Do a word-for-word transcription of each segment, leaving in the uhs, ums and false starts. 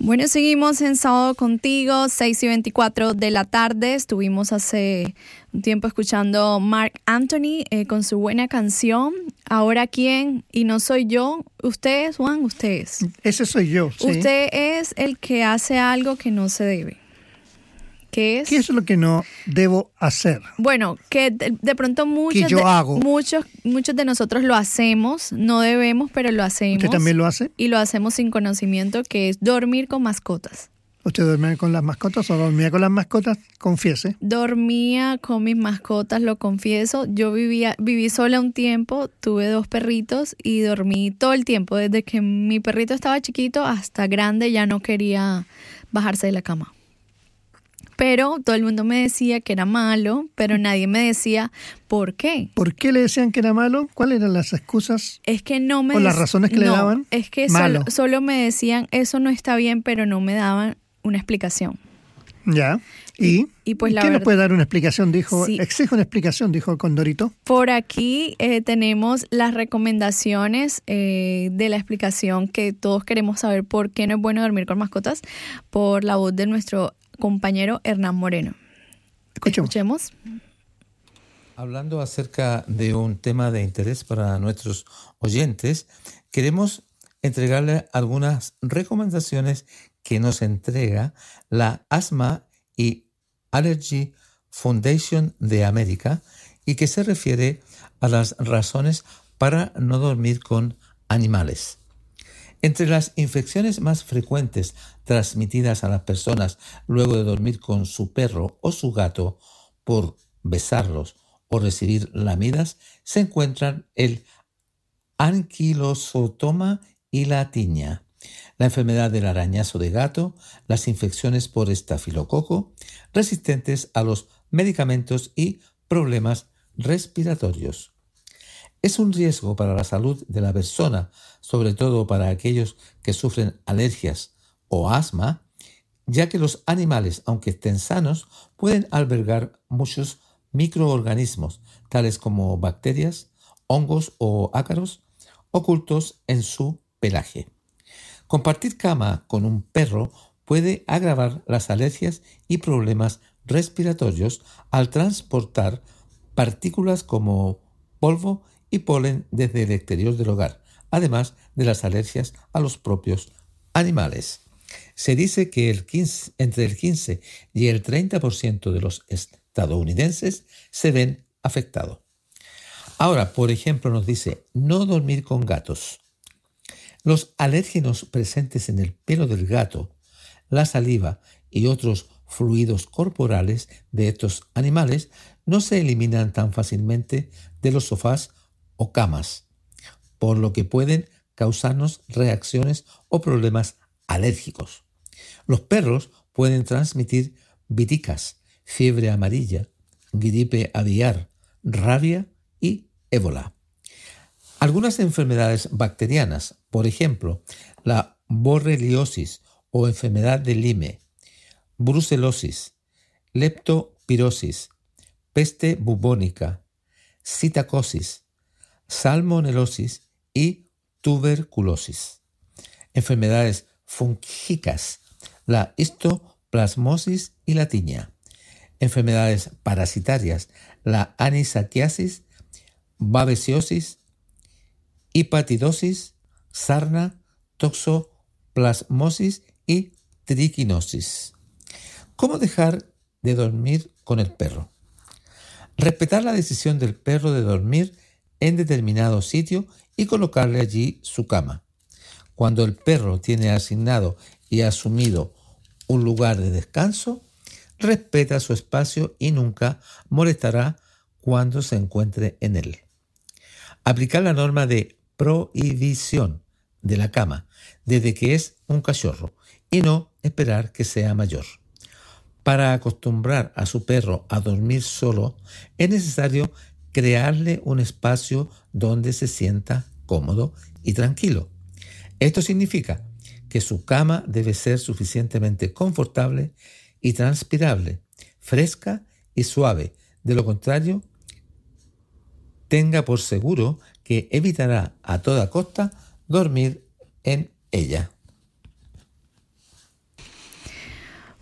Bueno, seguimos en Sábado Contigo, seis y veinticuatro de la tarde. Estuvimos hace un tiempo escuchando Marc Anthony eh, con su buena canción. Ahora, ¿quién? Y no soy yo. ¿Usted es, Juan? Usted es. Ese soy yo, sí. Usted es el que hace algo que no se debe. ¿Qué es? ¿Qué es lo que no debo hacer? Bueno, que de, de pronto muchos que yo de, hago. muchos muchos de nosotros lo hacemos, no debemos, pero lo hacemos. ¿Usted también lo hace? Y lo hacemos sin conocimiento, que es dormir con mascotas. ¿Usted duerme con las mascotas o dormía con las mascotas? Confiese. Dormía con mis mascotas, lo confieso. Yo vivía, viví sola un tiempo, tuve dos perritos y dormí todo el tiempo. Desde que mi perrito estaba chiquito hasta grande ya no quería bajarse de la cama. Pero todo el mundo me decía que era malo, pero nadie me decía por qué. ¿Por qué le decían que era malo? ¿Cuáles eran las excusas? Es que no me ¿O las dec- razones que no, le daban? Es que Malo. solo, solo me decían eso no está bien, pero no me daban una explicación. Ya. ¿Y, y pues la ¿qué verdad, nos puede dar una explicación? Dijo, sí. Exige una explicación, dijo el Condorito. Por aquí eh, tenemos las recomendaciones eh, de la explicación que todos queremos saber por qué no es bueno dormir con mascotas, por la voz de nuestro compañero Hernán Moreno. Escuchemos. Escuchemos. Hablando acerca de un tema de interés para nuestros oyentes, queremos entregarle algunas recomendaciones que nos entrega la Asthma y Allergy Foundation de América y que se refiere a las razones para no dormir con animales. Entre las infecciones más frecuentes transmitidas a las personas luego de dormir con su perro o su gato por besarlos o recibir lamidas se encuentran el anquilosotoma y la tiña, la enfermedad del arañazo de gato, las infecciones por estafilococo, resistentes a los medicamentos y problemas respiratorios. Es un riesgo para la salud de la persona, sobre todo para aquellos que sufren alergias o asma, ya que los animales, aunque estén sanos, pueden albergar muchos microorganismos, tales como bacterias, hongos o ácaros, ocultos en su pelaje. Compartir cama con un perro puede agravar las alergias y problemas respiratorios al transportar partículas como polvo y polen desde el exterior del hogar, además de las alergias a los propios animales. Se dice que el quince, entre el quince y el treinta por ciento de los estadounidenses se ven afectados. Ahora, por ejemplo, nos dice no dormir con gatos. Los alérgenos presentes en el pelo del gato, la saliva y otros fluidos corporales de estos animales no se eliminan tan fácilmente de los sofás o camas, por lo que pueden causarnos reacciones o problemas alérgicos. Los perros pueden transmitir viticas, fiebre amarilla, gripe aviar, rabia y ébola. Algunas enfermedades bacterianas, por ejemplo, la borreliosis o enfermedad de Lyme, brucelosis, leptospirosis, peste bubónica, citacosis, salmonelosis y tuberculosis. Enfermedades fúngicas, la histoplasmosis y la tiña. Enfermedades parasitarias, la anisakiasis, babesiosis, hepatidosis, sarna, toxoplasmosis y triquinosis. ¿Cómo dejar de dormir con el perro? Respetar la decisión del perro de dormir en determinado sitio y colocarle allí su cama. Cuando el perro tiene asignado y asumido un lugar de descanso, respeta su espacio y nunca molestará cuando se encuentre en él. Aplicar la norma de prohibición de la cama desde que es un cachorro y no esperar que sea mayor. Para acostumbrar a su perro a dormir solo, es necesario crearle un espacio donde se sienta cómodo y tranquilo. Esto significa que su cama debe ser suficientemente confortable y transpirable, fresca y suave. De lo contrario, tenga por seguro que evitará a toda costa dormir en ella.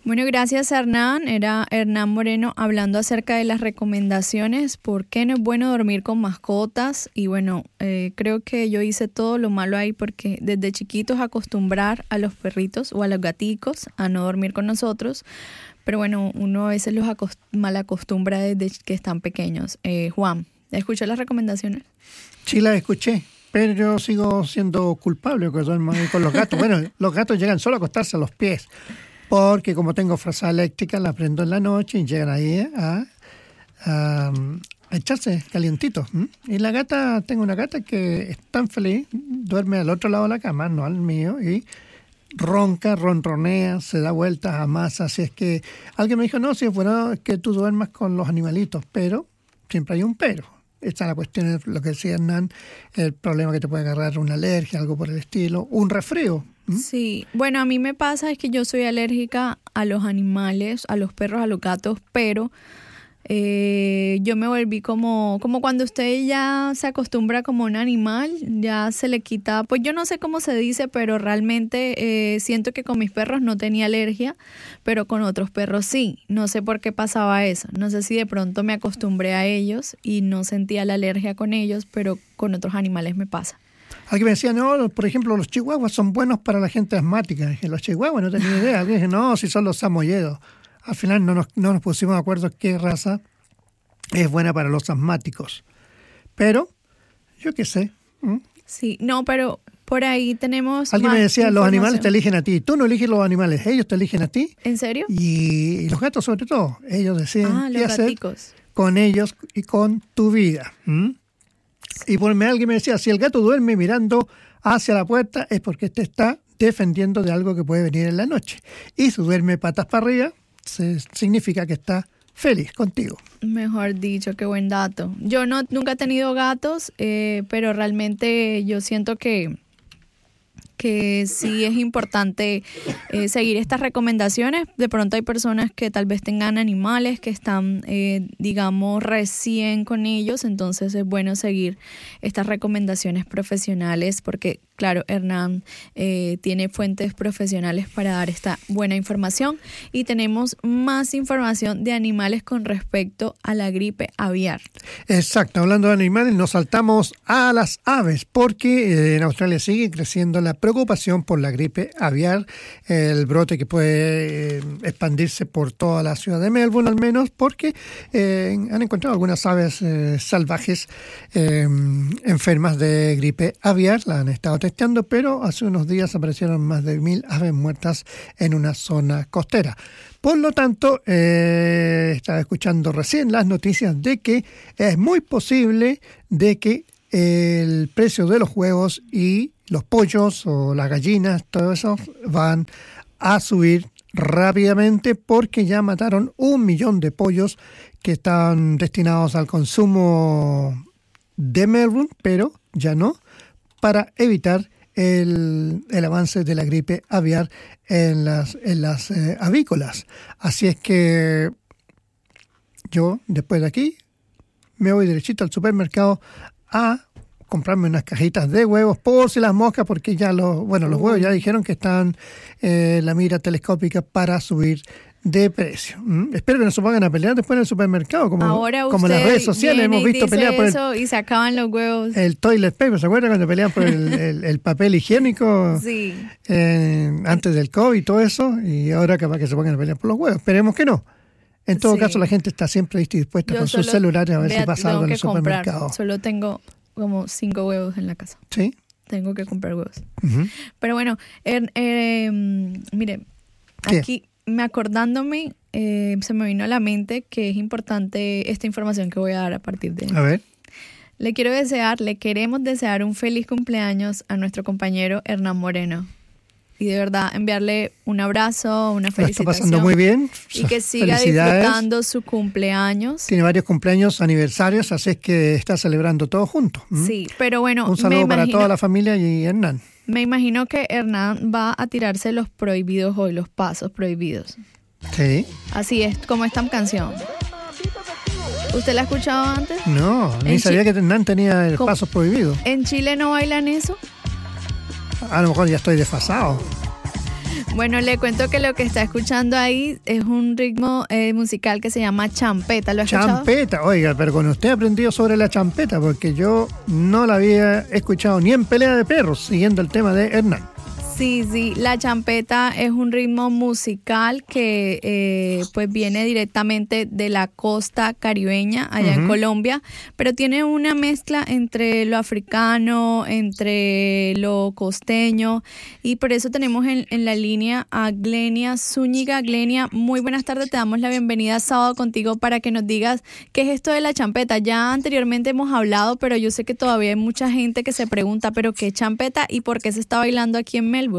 Bueno, gracias Hernán. Era Hernán Moreno hablando acerca de las recomendaciones, por qué no es bueno dormir con mascotas. Y bueno, eh, creo que yo hice todo lo malo ahí porque desde chiquitos acostumbrar a los perritos o a los gaticos a no dormir con nosotros. Pero bueno, uno a veces los acost- mal acostumbra desde que están pequeños. Eh, Juan, ¿escuchó las recomendaciones? Sí, las escuché, pero yo sigo siendo culpable que duermo ahí con los gatos. Bueno, los gatos llegan solo a acostarse a los pies. Porque como tengo frazada eléctrica, la prendo en la noche y llegan ahí a, a, a echarse calientitos. ¿m? Y la gata, tengo una gata que es tan feliz, duerme al otro lado de la cama, no al mío, y ronca, ronronea, se da vueltas a más. Así es que alguien me dijo, no, si es bueno que tú duermas con los animalitos, pero siempre hay un pero. Esta es la cuestión, lo que decía Hernán, el problema que te puede agarrar una alergia, algo por el estilo, un resfrío. ¿Mm? Sí, bueno, a mí me pasa es que yo soy alérgica a los animales, a los perros, a los gatos, pero eh, yo me volví como, como cuando usted ya se acostumbra como un animal, ya se le quita, pues yo no sé cómo se dice, pero realmente eh, siento que con mis perros no tenía alergia, pero con otros perros sí. No sé por qué pasaba eso, no sé si de pronto me acostumbré a ellos y no sentía la alergia con ellos, pero con otros animales me pasa. Alguien me decía, no, por ejemplo, los chihuahuas son buenos para la gente asmática. Dije, los chihuahuas no tenía idea. Alguien dije, no, si son los samoyedos. Al final no nos, no nos pusimos de acuerdo qué raza es buena para los asmáticos. Pero, yo qué sé. ¿Mm? Sí, no, pero por ahí tenemos Alguien más me decía, los animales te información. eligen a ti. Tú no eliges los animales, ellos te eligen a ti. ¿En serio? Y, y los gatos sobre todo, ellos deciden Ah, qué los hacer gaticos. con ellos y con tu vida. ¿Mm? Y por mí alguien me decía, si el gato duerme mirando hacia la puerta es porque te está defendiendo de algo que puede venir en la noche. Y si duerme patas para arriba, se, significa que está feliz contigo. Mejor dicho, qué buen dato. Yo no nunca he tenido gatos, eh, pero realmente yo siento que, que sí es importante eh, seguir estas recomendaciones. De pronto hay personas que tal vez tengan animales que están, eh, digamos, recién con ellos, entonces es bueno seguir estas recomendaciones profesionales porque, claro, Hernán eh, tiene fuentes profesionales para dar esta buena información y tenemos más información de animales con respecto a la gripe aviar. Exacto, hablando de animales, nos saltamos a las aves porque en Australia sigue creciendo la preocupación por la gripe aviar, el brote que puede eh, expandirse por toda la ciudad de Melbourne al menos, porque eh, han encontrado algunas aves eh, salvajes eh, enfermas de gripe aviar, la han estado testeando, pero hace unos días aparecieron más de mil aves muertas en una zona costera. Por lo tanto, eh, estaba escuchando recién las noticias de que es muy posible de que el precio de los huevos y los pollos o las gallinas, todo eso, van a subir rápidamente porque ya mataron un millón de pollos que estaban destinados al consumo de Melbourne, pero ya no, para evitar el, el avance de la gripe aviar en las, en las eh, avícolas. Así es que yo, después de aquí, me voy derechito al supermercado a comprarme unas cajitas de huevos por si las moscas, porque ya los, bueno, los huevos ya dijeron que están en eh, la mira telescópica para subir de precio. ¿Mm? Espero que no se pongan a pelear después en el supermercado, como, Ahora como en las redes sociales hemos visto pelear por eso y se acaban los huevos. el, el toilet paper. ¿Se acuerdan cuando peleaban por el, el, el papel higiénico Sí. eh, antes del COVID y todo eso? Y ahora capaz que se pongan a pelear por los huevos. Esperemos que no. En todo Sí. caso, la gente está siempre lista y dispuesta Yo con sus solo- celulares a ver vea, si pasa tengo algo en que el supermercado. comprar. Solo tengo como cinco huevos en la casa. ¿Sí? Tengo que comprar huevos. Uh-huh. Pero bueno, er, eh, mire, ¿Qué? aquí me acordándome, eh, se me vino a la mente que es importante esta información que voy a dar a partir de... A ver. Le quiero desear, le queremos desear un feliz cumpleaños a nuestro compañero Hernán Moreno. Y de verdad enviarle un abrazo, una Lo está felicitación. pasando muy bien. Y que siga Felicidades. disfrutando su cumpleaños. Tiene varios cumpleaños, aniversarios, así es que está celebrando todo juntos. ¿Mm? Sí, pero bueno, Un saludo me para imagino, toda la familia y Hernán. me imagino que Hernán va a tirarse los prohibidos hoy, los pasos prohibidos. Sí. Así es, como esta canción. ¿Usted la ha escuchado antes? No, ni En sabía Chi- que Hernán tenía el ¿Cómo? paso prohibido. ¿En Chile no bailan eso? A lo mejor ya estoy desfasado. Bueno, le cuento que lo que está escuchando ahí es un ritmo eh, musical que se llama champeta. ¿Lo has escuchado? Champeta, oiga, pero con usted he aprendido sobre la champeta porque yo no la había escuchado ni en Pelea de Perros, siguiendo el tema de Hernán. Sí, sí, la champeta es un ritmo musical que eh, pues viene directamente de la costa caribeña, allá uh-huh. en Colombia, pero tiene una mezcla entre lo africano, entre lo costeño, y por eso tenemos en, en la línea a Glenia Zúñiga. Glenia, muy buenas tardes, te damos la bienvenida a Sábado Contigo para que nos digas qué es esto de la champeta. Ya anteriormente hemos hablado, pero yo sé que todavía hay mucha gente que se pregunta, ¿pero qué es champeta y por qué se está bailando aquí en Melbourne?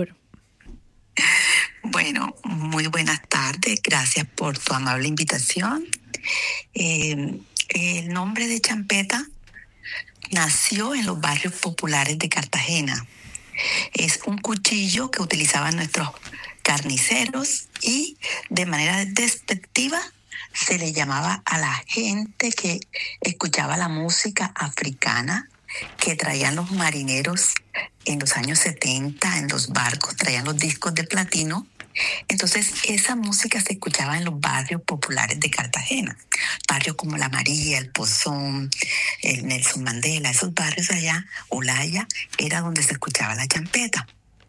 Bueno, muy buenas tardes. Gracias por tu amable invitación. Eh, el nombre de champeta nació en los barrios populares de Cartagena. Es un cuchillo que utilizaban nuestros carniceros y de manera despectiva se le llamaba a la gente que escuchaba la música africana que traían los marineros en los años setenta, en los barcos, traían los discos de platino. Entonces, esa música se escuchaba en los barrios populares de Cartagena. Barrios como La María, El Pozón, el Nelson Mandela, esos barrios allá, Olaya, era donde se escuchaba la champeta.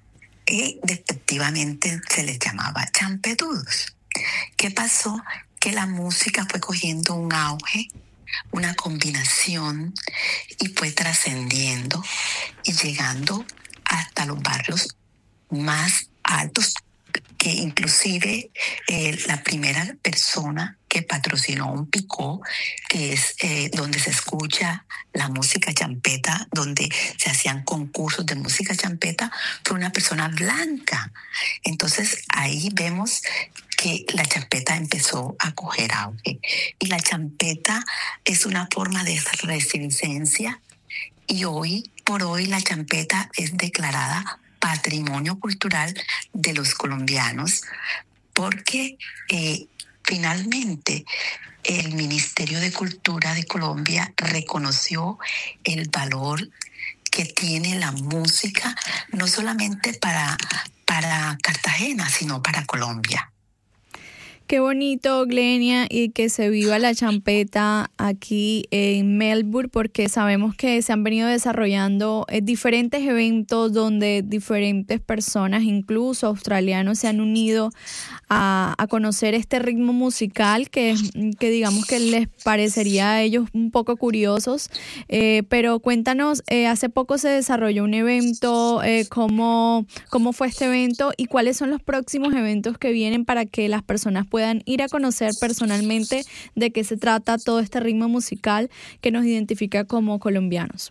Y despectivamente se les llamaba champetudos. ¿Qué pasó? Que la música fue cogiendo un auge, una combinación, y fue trascendiendo y llegando hasta los barrios más altos, que inclusive eh, la primera persona que patrocinó un picó, que es eh, donde se escucha la música champeta, donde se hacían concursos de música champeta, fue una persona blanca. Entonces ahí vemos que la champeta empezó a coger auge. Y la champeta es una forma de resistencia, y hoy por hoy la champeta es declarada Patrimonio Cultural de los colombianos, porque eh, finalmente el Ministerio de Cultura de Colombia reconoció el valor que tiene la música, no solamente para, para Cartagena, sino para Colombia. Qué bonito, Glenia, y que se viva la champeta aquí en Melbourne, porque sabemos que se han venido desarrollando eh, diferentes eventos donde diferentes personas, incluso australianos, se han unido a, a conocer este ritmo musical que, que digamos que les parecería a ellos un poco curiosos. Eh, pero cuéntanos, eh, hace poco se desarrolló un evento, eh, ¿cómo, cómo fue este evento y cuáles son los próximos eventos que vienen para que las personas puedan ir a conocer personalmente de qué se trata todo este ritmo musical que nos identifica como colombianos?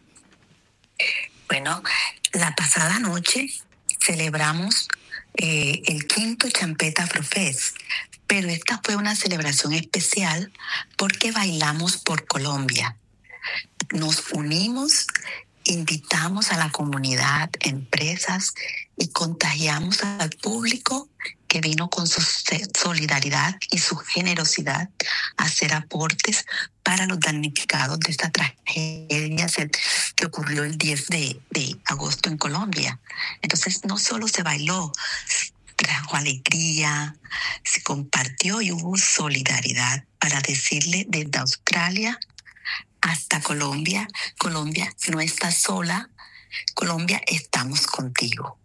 Bueno, la pasada noche celebramos eh, el quinto Champeta Afrofest, pero esta fue una celebración especial porque bailamos por Colombia. Nos unimos, invitamos a la comunidad, empresas, y contagiamos al público que vino con su solidaridad y su generosidad a hacer aportes para los damnificados de esta tragedia que ocurrió el diez de agosto en Colombia. Entonces no solo se bailó, trajo alegría, se compartió y hubo solidaridad para decirle desde Australia hasta Colombia: Colombia no está sola, Colombia estamos contigo.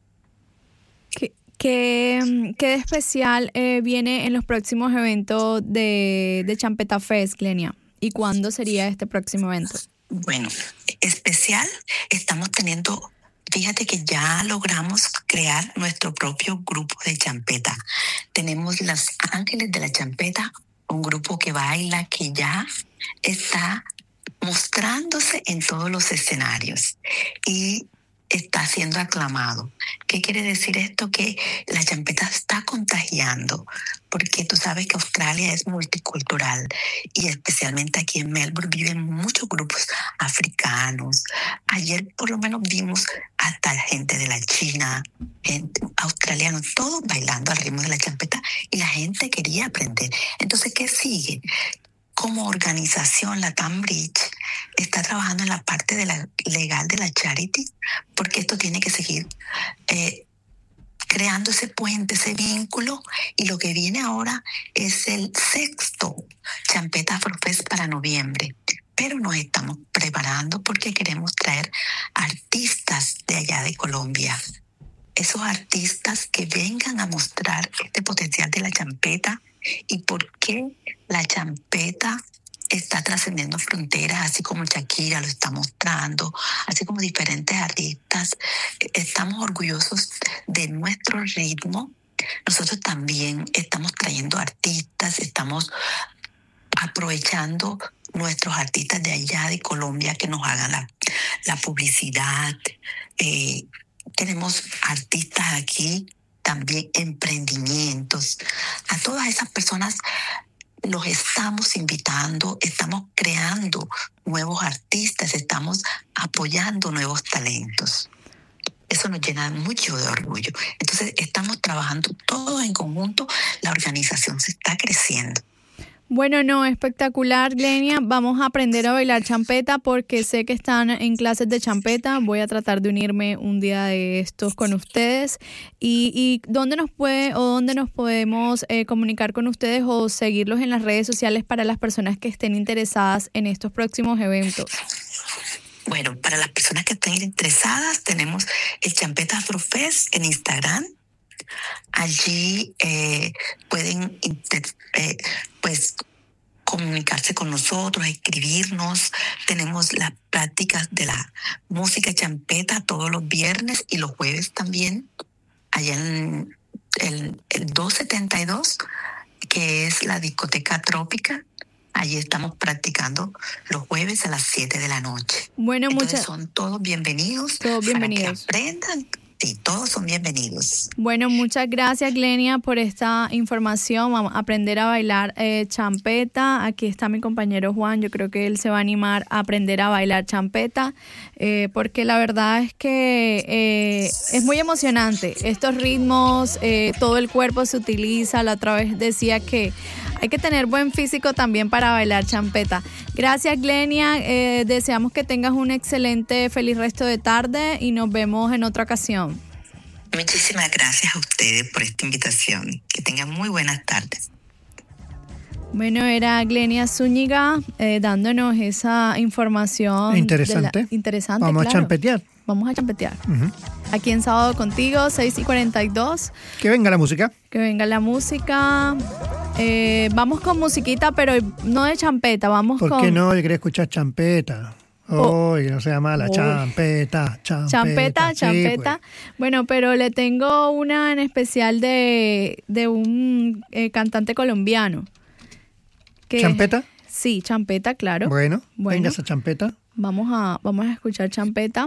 ¿Qué, qué, qué de especial eh, viene en los próximos eventos de, de Champeta Fest, Glenia? ¿Y cuándo sería este próximo evento? Bueno, especial, estamos teniendo, fíjate que ya logramos crear nuestro propio grupo de champeta. Tenemos las Ángeles de la Champeta, un grupo que baila, que ya está mostrándose en todos los escenarios y está siendo aclamado. ¿Qué quiere decir esto? Que la champeta está contagiando, porque tú sabes que Australia es multicultural y especialmente aquí en Melbourne viven muchos grupos africanos. Ayer por lo menos vimos hasta gente de la China, gente, australianos, todos bailando al ritmo de la champeta, y la gente quería aprender. Entonces, ¿qué sigue? Como organización, la Tam Bridge está trabajando en la parte de la legal de la charity, porque esto tiene que seguir eh, creando ese puente, ese vínculo, y lo que viene ahora es el sexto Champeta Afrofest para noviembre. Pero nos estamos preparando porque queremos traer artistas de allá de Colombia. Esos artistas que vengan a mostrar este potencial de la champeta y por qué la champeta está trascendiendo fronteras, así como Shakira lo está mostrando, así como diferentes artistas. Estamos orgullosos de nuestro ritmo. Nosotros también estamos trayendo artistas, estamos aprovechando nuestros artistas de allá de Colombia que nos hagan la, la publicidad. Eh, tenemos artistas aquí, también emprendimientos. A todas esas personas los estamos invitando, estamos creando nuevos artistas, estamos apoyando nuevos talentos. Eso nos llena mucho de orgullo. Entonces estamos trabajando todos en conjunto, la organización se está creciendo. Bueno, no, espectacular, Glenia. Vamos a aprender a bailar champeta porque sé que están en clases de champeta. Voy a tratar de unirme un día de estos con ustedes. ¿Y, y dónde nos puede o dónde nos podemos eh, comunicar con ustedes o seguirlos en las redes sociales para las personas que estén interesadas en estos próximos eventos? Bueno, para las personas que estén interesadas, tenemos el Champeta Afrofest en Instagram. Allí eh, pueden eh, pues comunicarse con nosotros, escribirnos. Tenemos las prácticas de la música champeta todos los viernes y los jueves también. Allá en el, el doscientos setenta y dos, que es la discoteca Trópica. Allí estamos practicando los jueves a las siete de la noche. Bueno, Entonces muchas... son todos bienvenidos. Todos bienvenidos. Para que aprendan. Sí, todos son bienvenidos. Bueno, muchas gracias, Glenia, por esta información. Vamos a aprender a bailar eh, champeta. Aquí está mi compañero Juan. Yo creo que él se va a animar a aprender a bailar champeta eh, porque la verdad es que eh, es muy emocionante. Estos ritmos, eh, todo el cuerpo se utiliza. La otra vez decía que hay que tener buen físico también para bailar champeta. Gracias, Glenia. Eh, deseamos que tengas un excelente, feliz resto de tarde y nos vemos en otra ocasión. Muchísimas gracias a ustedes por esta invitación. Que tengan muy buenas tardes. Bueno, era Glenia Zúñiga eh, dándonos esa información. Interesante. La, interesante, Vamos claro. a champetear. Vamos a champetear. Uh-huh. Aquí en Sábado Contigo, seis y cuarenta y dos. Que venga la música. Que venga la música. Eh, vamos con musiquita, pero no de champeta. Vamos ¿Por con... ¿Por qué no? Yo quería escuchar champeta. Oh, que no sea mala. Oh. Champeta, champeta. Champeta, champeta. Sí, pues. Bueno, pero le tengo una en especial de, de un eh, cantante colombiano. Que, ¿Champeta? Sí, champeta, claro. Bueno, bueno venga esa champeta. Vamos a, vamos a escuchar champeta.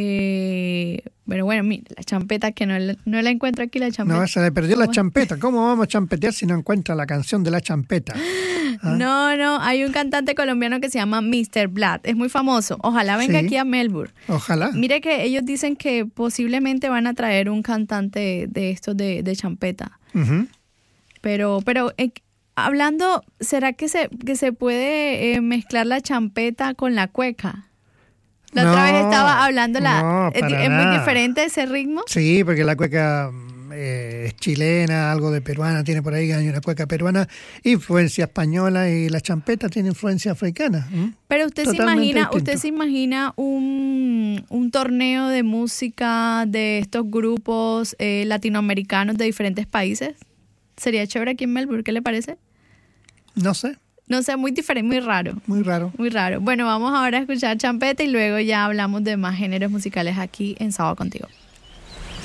Eh, pero bueno, mira, la champeta que no, no la encuentro aquí, la champeta. No, se le perdió la champeta. ¿Cómo vamos a champetear si no encuentra la canción de la champeta? ¿Ah? No, no, hay un cantante colombiano que se llama míster Blatt. Es muy famoso. Ojalá venga sí, aquí a Melbourne. Ojalá. Mire que ellos dicen que posiblemente van a traer un cantante de estos de, de champeta. Uh-huh. Pero, pero eh, hablando, ¿será que se, que se puede eh, mezclar la champeta con la cueca? La no, otra vez estaba hablando, la no, ¿es, es muy diferente ese ritmo? Sí, porque la cueca eh, es chilena, algo de peruana, tiene por ahí hay una cueca peruana, influencia española, y la champeta tiene influencia africana. ¿Mm? Pero usted Totalmente se imagina, distinto. usted se imagina un, un torneo de música de estos grupos eh, latinoamericanos de diferentes países. Sería chévere aquí en Melbourne, ¿qué le parece? No sé. No sé, muy diferente, muy raro. Muy raro. Muy raro. Bueno, vamos ahora a escuchar champeta y luego ya hablamos de más géneros musicales aquí en Sábado Contigo.